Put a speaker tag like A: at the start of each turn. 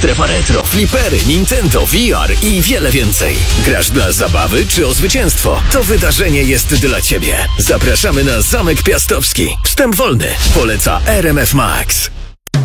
A: strefa retro, flipery, Nintendo, VR i wiele więcej. Grasz dla zabawy czy o zwycięstwo? To wydarzenie jest dla Ciebie. Zapraszamy na Zamek Piastowski. Wstęp wolny. Poleca RMF Max.